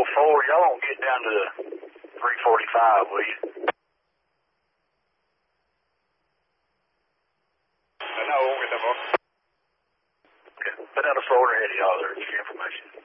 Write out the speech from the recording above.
304, y'all won't get down to the 345, will you? No, we won't get that far. Okay. Put out a folder ahead of y'all there. Get your information.